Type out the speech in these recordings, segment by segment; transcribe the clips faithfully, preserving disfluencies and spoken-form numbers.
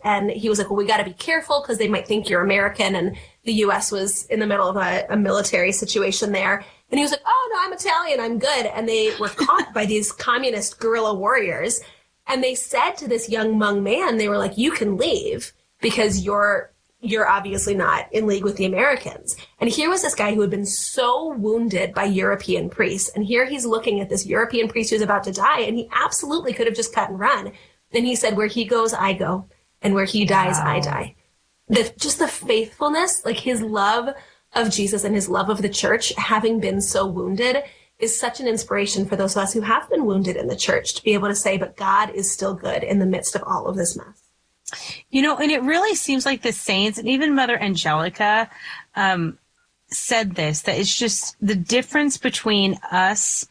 And he was like, well, we got to be careful because they might think you're American. And the U S was in the middle of a, a military situation there. And he was like, oh, no, I'm Italian. I'm good. And they were caught by these communist guerrilla warriors. And they said to this young Hmong man, they were like, you can leave because you're you're obviously not in league with the Americans. And here was this guy who had been so wounded by European priests. And here he's looking at this European priest who's about to die. And he absolutely could have just cut and run. And he said, where he goes, I go. And where he dies, wow. I die. The, just the faithfulness, like his love of Jesus and his love of the church, having been so wounded, is such an inspiration for those of us who have been wounded in the church to be able to say, but God is still good in the midst of all of this mess. You know, and it really seems like the saints, and even Mother Angelica um, said this, that it's just the difference between us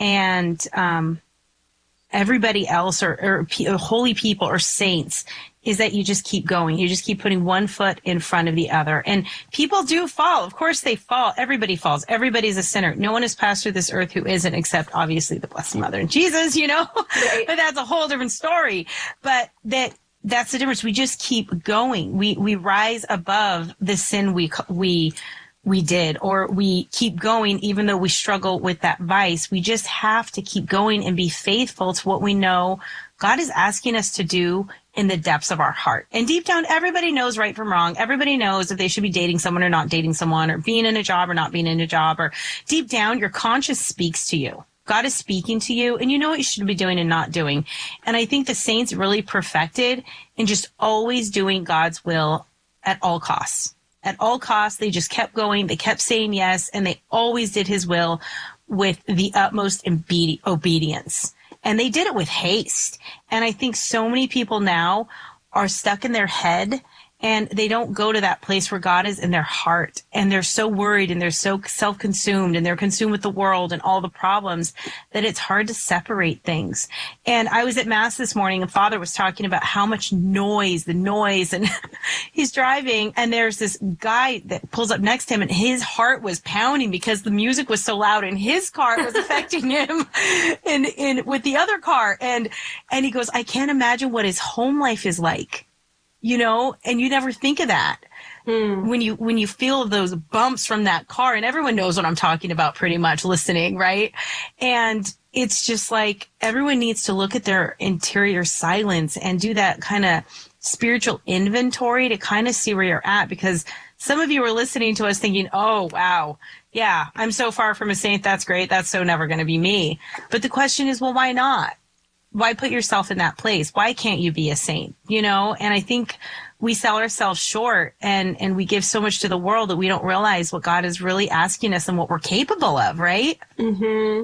and um, everybody else, or, or, or holy people or saints, is that you just keep going. You just keep putting one foot in front of the other. And people do fall. Of course they fall. Everybody falls. Everybody's a sinner. No one has passed through this earth who isn't, except obviously the Blessed Mother and Jesus, you know, right. But that's a whole different story. But that that's the difference. We just keep going. We, we rise above the sin we, we, we did, or we keep going even though we struggle with that vice. We just have to keep going and be faithful to what we know God is asking us to do in the depths of our heart. And deep down, everybody knows right from wrong. Everybody knows if they should be dating someone or not dating someone, or being in a job or not being in a job, or deep down, your conscience speaks to you. God is speaking to you, and you know what you should be doing and not doing. And I think the saints really perfected in just always doing God's will at all costs. At all costs, they just kept going. They kept saying yes, and they always did his will with the utmost obedi- obedience. And they did it with haste. And I think so many people now are stuck in their head, and they don't go to that place where God is in their heart. And they're so worried, and they're so self-consumed, and they're consumed with the world and all the problems, that it's hard to separate things. And I was at Mass this morning, and Father was talking about how much noise, the noise, and he's driving, and there's this guy that pulls up next to him, and his heart was pounding because the music was so loud, and his car was affecting him in, in, with the other car. And, and he goes, I can't imagine what his home life is like. You know, and you never think of that mm. when you when you feel those bumps from that car. And everyone knows what I'm talking about pretty much listening, right? And it's just like everyone needs to look at their interior silence and do that kind of spiritual inventory to kind of see where you're at. Because some of you are listening to us thinking, oh, wow, yeah, I'm so far from a saint. That's great. That's so never going to be me. But the question is, well, why not? Why put yourself in that place? Why can't you be a saint? You know, and I think we sell ourselves short, and, and we give so much to the world that we don't realize what God is really asking us and what we're capable of, right? Mm-hmm.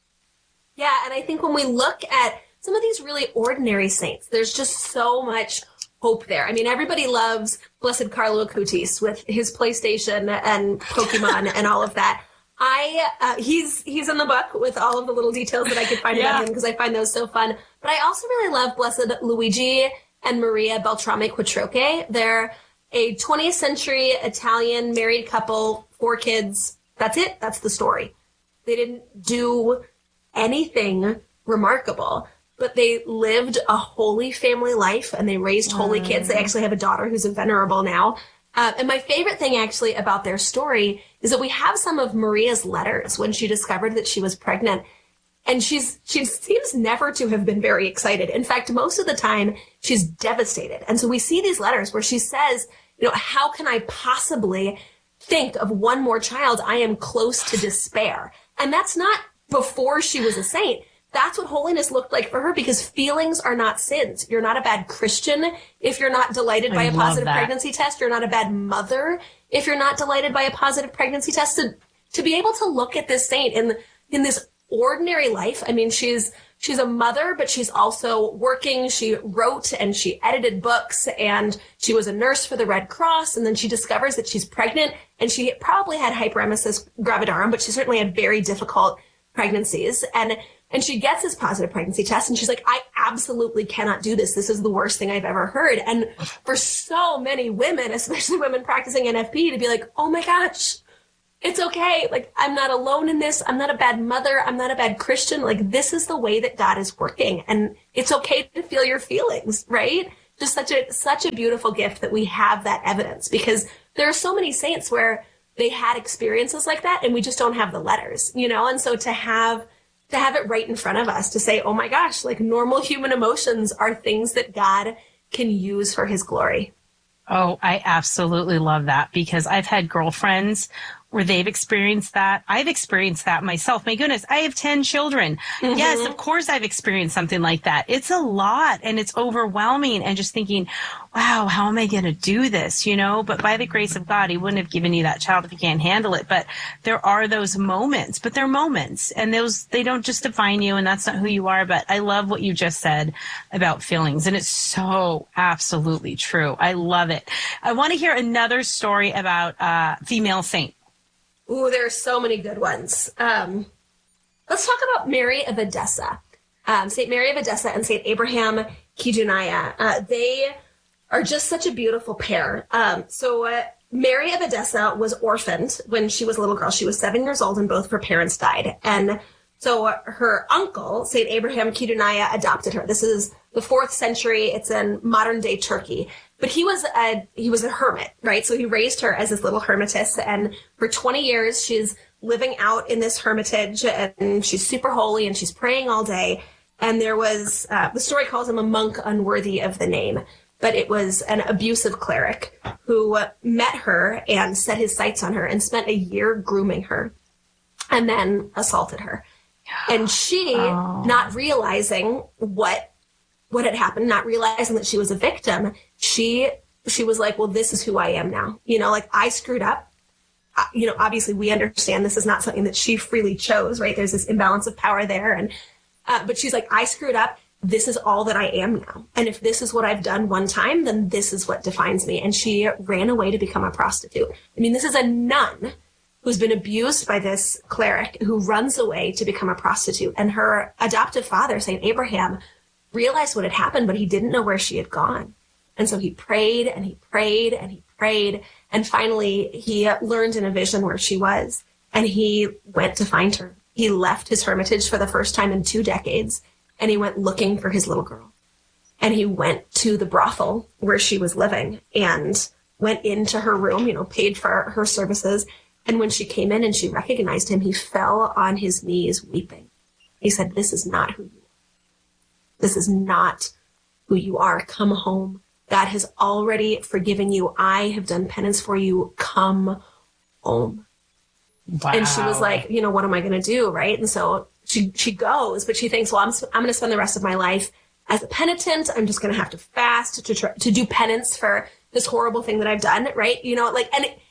Yeah, and I think when we look at some of these really ordinary saints, there's just so much hope there. I mean, everybody loves Blessed Carlo Acutis with his PlayStation and Pokemon and all of that. I uh, he's he's in the book with all of the little details that I could find yeah. about him, because I find those so fun. But I also really love Blessed Luigi and Maria Beltrame Quattroche. They're a twentieth century Italian married couple, four kids. That's it. That's the story. They didn't do anything remarkable, but they lived a holy family life, and they raised holy mm. kids. They actually have a daughter who's a venerable now. Uh, and my favorite thing actually about their story is that we have some of Maria's letters when she discovered that she was pregnant. And she's, she seems never to have been very excited. In fact, most of the time she's devastated. And so we see these letters where she says, you know, how can I possibly think of one more child? I am close to despair. And that's not before she was a saint. That's what holiness looked like for her, because feelings are not sins. You're not a bad Christian if you're not delighted by I a positive that. pregnancy test. You're not a bad mother if you're not delighted by a positive pregnancy test. To, to be able to look at this saint in in this ordinary life, I mean, she's she's a mother, but she's also working. She wrote and she edited books, and she was a nurse for the Red Cross. And then she discovers that she's pregnant, and she probably had hyperemesis gravidarum, but she certainly had very difficult pregnancies. And And she gets this positive pregnancy test, and she's like, I absolutely cannot do this. This is the worst thing I've ever heard. And for so many women, especially women practicing N F P, to be like, oh my gosh, it's okay. Like, I'm not alone in this. I'm not a bad mother. I'm not a bad Christian. Like, this is the way that God is working. And it's okay to feel your feelings, right? just such a such a beautiful gift that we have that evidence, because there are so many saints where they had experiences like that and we just don't have the letters, you know? And so to have to have it right in front of us to say, oh my gosh, like normal human emotions are things that God can use for his glory. Oh, I absolutely love that, because I've had girlfriends where they've experienced that. I've experienced that myself. My goodness, I have ten children. Mm-hmm. Yes, of course I've experienced something like that. It's a lot and it's overwhelming, and just thinking, wow, how am I going to do this? You know, but by the grace of God, he wouldn't have given you that child if you can't handle it. But there are those moments, but they're moments, and those, they don't just define you, and that's not who you are. But I love what you just said about feelings, and it's so absolutely true. I love it. I want to hear another story about a female saint. Ooh, there are so many good ones. Um, let's talk about Mary of Edessa. Um, Saint Mary of Edessa and Saint Abraham Kijuniya. Uh, they are just such a beautiful pair. Um, so uh, Mary of Edessa was orphaned when she was a little girl. She was seven years old and both of her parents died. And so uh, her uncle, Saint Abraham Kijuniya, adopted her. This is the fourth century. It's in modern day Turkey. But he was a he was a hermit, right? So he raised her as this little hermitess, and for twenty years she's living out in this hermitage, and she's super holy and she's praying all day. And there was uh, the story calls him a monk unworthy of the name, but it was an abusive cleric who met her and set his sights on her and spent a year grooming her, and then assaulted her. And she, oh. not realizing what. what had happened, not realizing that she was a victim, she she was like, well, this is who I am now. You know, like, I screwed up. Uh, you know, obviously we understand this is not something that she freely chose, right? There's this imbalance of power there. And uh, but she's like, I screwed up. This is all that I am now. And if this is what I've done one time, then this is what defines me. And she ran away to become a prostitute. I mean, this is a nun who's been abused by this cleric who runs away to become a prostitute. And her adoptive father, Saint Abraham, realized what had happened, but he didn't know where she had gone. And so he prayed and he prayed and he prayed. And finally, he learned in a vision where she was, and he went to find her. He left his hermitage for the first time in two decades, and he went looking for his little girl. And he went to the brothel where she was living and went into her room, you know, paid for her services. And when she came in and she recognized him, he fell on his knees weeping. He said, this is not who you are. This is not who you are. Come home. God has already forgiven you. I have done penance for you. Come home. Wow. And she was like, you know, what am I going to do? Right. And so she, she goes, but she thinks, well, I'm, I'm going to spend the rest of my life as a penitent. I'm just going to have to fast to try, to do penance for this horrible thing that I've done. Right. You know, like, and it,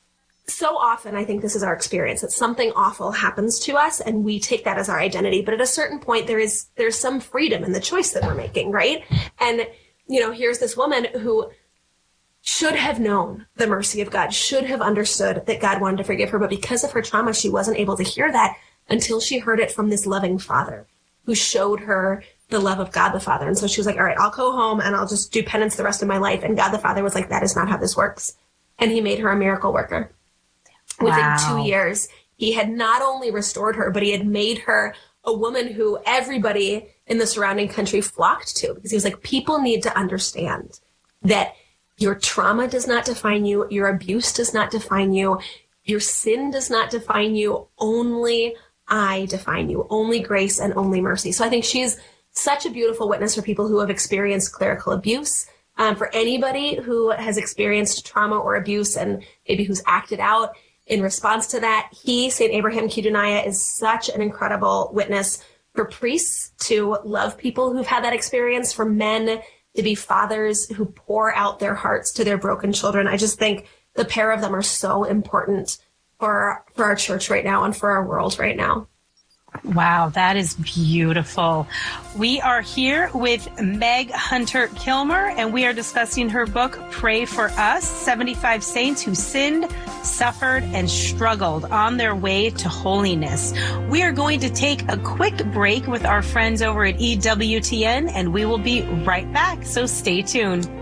so often I think this is our experience, that something awful happens to us and we take that as our identity. But at a certain point, there is, there's some freedom in the choice that we're making. Right. And, you know, here's this woman who should have known the mercy of God, should have understood that God wanted to forgive her. But because of her trauma, she wasn't able to hear that until she heard it from this loving father who showed her the love of God the Father. And so she was like, all right, I'll go home and I'll just do penance the rest of my life. And God the Father was like, that is not how this works. And he made her a miracle worker. Within wow. two years, he had not only restored her, but he had made her a woman who everybody in the surrounding country flocked to, because he was like, people need to understand that your trauma does not define you. Your abuse does not define you. Your sin does not define you. Only I define you. Only grace and only mercy. So I think she's such a beautiful witness for people who have experienced clerical abuse. Um, for anybody who has experienced trauma or abuse and maybe who's acted out in response to that, he, Saint Abraham Kijuniya, is such an incredible witness for priests to love people who've had that experience, for men to be fathers who pour out their hearts to their broken children. I just think the pair of them are so important for, for our church right now and for our world right now. Wow, that is beautiful. We are here with Meg Hunter Kilmer, and we are discussing her book, Pray for Us, seventy-five Saints Who Sinned, Suffered, and Struggled on Their Way to Holiness. We are going to take a quick break with our friends over at E W T N, and we will be right back, so stay tuned.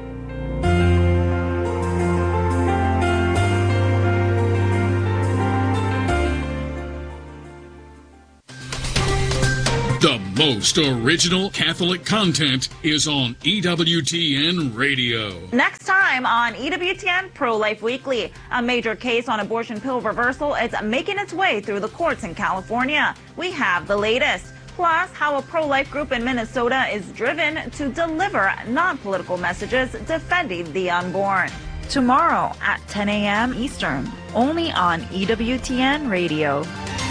The most original Catholic content is on E W T N Radio. Next time on E W T N Pro-Life Weekly, a major case on abortion pill reversal is making its way through the courts in California. We have the latest. Plus, how a pro-life group in Minnesota is driven to deliver non-political messages defending the unborn. Tomorrow at ten a.m. Eastern, only on E W T N Radio.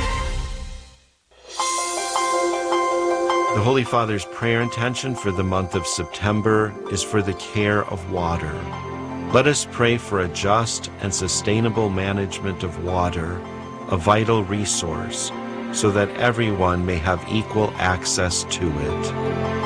The Holy Father's prayer intention for the month of September is for the care of water. Let us pray for a just and sustainable management of water, a vital resource, so that everyone may have equal access to it.